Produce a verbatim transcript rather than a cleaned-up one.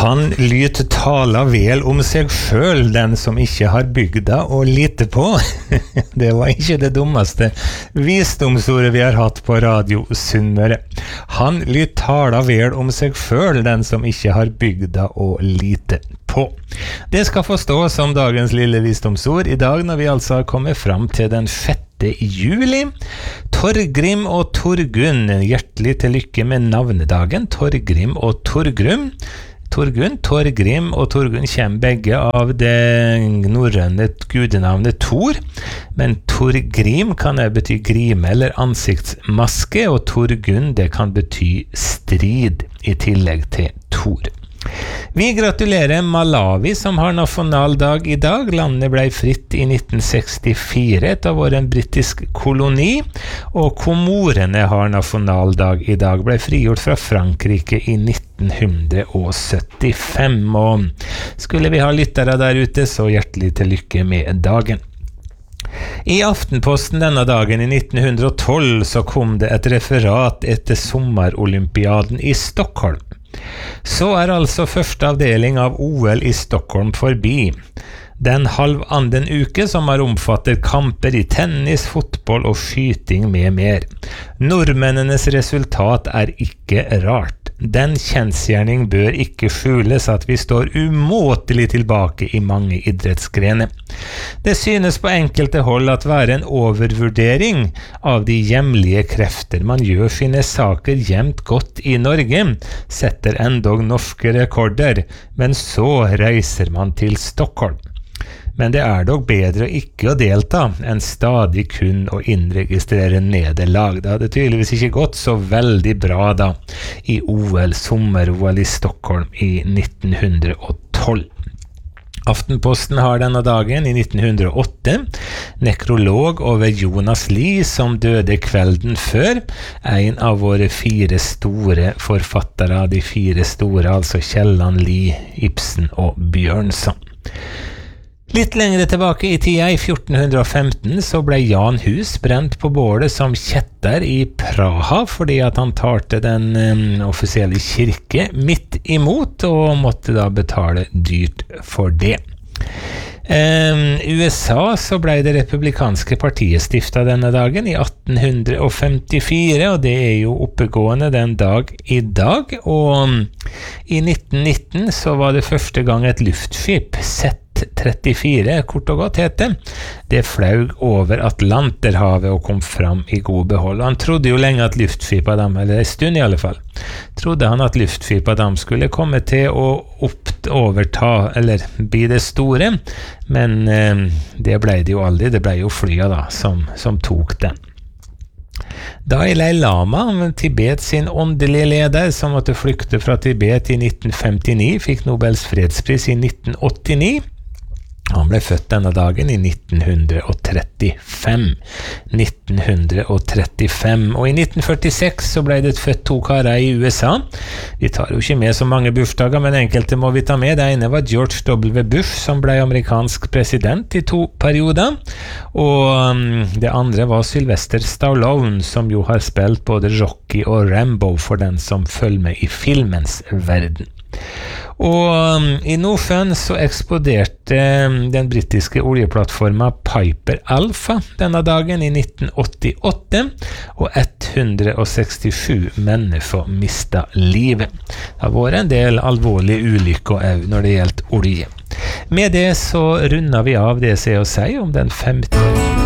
Han lyt tala vel om seg sjøl, den som ikke har bygda å lite på. Det var ikke det dummeste visdomsordet vi har hatt på Radio Sunnmøre. Han lyt tala vel om seg sjøl, den som ikke har bygda å lite på. Det skal forstås som dagens lille visdomsord i dag, når vi altså har kommet fram til den sjette juli. Torgrim og Torgunn, hjertelig til lykke med navnedagen. Torgrim og Torgrim. Torgunn, Torgrim og Torgunn kommer begge av det norrøne gudenavnet Thor, men Torgrim kan det bety grime eller ansiktsmaske, og Torgunn det kan bety strid i tillegg til Thor. Vi gratulerer Malawi som har nasjonaldag i dag. Landet ble fritt i nitten sekstifire etter å være en britisk koloni, og Komorene har nasjonaldag i dag. Ble frigjort fra Frankrike i nitten syttifem, og skulle vi ha lyttere der ute, så hjertelig til lykke med dagen. I Aftenposten denne dagen i nitten tolv så kom det et referat etter sommerolympiaden i Stockholm. Så er altså første avdeling av O L i Stockholm forbi. Den halvanden uke som har omfattet kamper i tennis, fotball og skyting med mer. Nordmennenes resultat er ikke rart. Den kjensgjerning bør ikke skjules at vi står umåtelig tilbake i mange idrettsgrene. Det synes på enkelte hold at være en overvurdering av de hjemlige krefter. Man gjør sine saker jevnt godt i Norge, setter endog norske rekorder, men så reiser man til Stockholm. Men det er dog bedre ikke å delta enn stadig kun å innregistrere nederlag. Det hadde tydeligvis ikke gått så veldig bra da i O L, sommer-O L i Stockholm i nitten tolv. Aftenposten har denne dagen i nitten hundre og åtte nekrolog over Jonas Lie som døde kvelden før, en av våre fire store forfattere, de fire store, altså Kielland, Lie, Ibsen og Bjørnson. Litt lengre tilbake i tida, i fjorten femten, så ble Jan Hus brent på bålet som kjetter i Praha, fordi at han talte den um, offisielle kirke midt imot, og måtte da betale dyrt for det. Um, U S A så ble det republikanske partiet stiftet denne dagen i atten femtifire, og det er jo oppegående den dag i dag, og um, i nitten nitten så var det første gang et luftskip sett trettifire, kort og godt heter. Det flaug over Atlanterhavet og kom fram i god behold. Han trodde jo lenge at luftskipet dem, eller en stund i alle fall, trodde han at luftskipet dem skulle komme til å opp, overta, eller bli det store, men eh, det ble det jo aldri. Det ble jo flyet da, som, som tok den. Dalai Lama, Tibet sin åndelige leder, som måtte flykte fra Tibet i nitten femtini, fikk Nobels fredspris i nitten åttini. Han ble født denne dagen i nitten trettifem. nitten trettifem. Og i nitten førtiseks så ble det født to karer i U S A. Vi tar jo ikke med så mange bursdager, men enkelte må vi ta med. Det ene var George W. Bush, som ble amerikansk president i to perioder. Og um, det andre var Sylvester Stallone, som jo har spilt både Rocky og Rambo for den som følger med i filmens verden. Og um, i Nordsjøen så eksploderte um, den britiske oljeplattforma Piper Alpha denne dagen i nitten åttiåtte, og hundre og sekstisju mennesker mistet livet. Det har vært en del alvorlige ulykker også når det gjelder olje. Med det så runder vi av det som er å si om den femte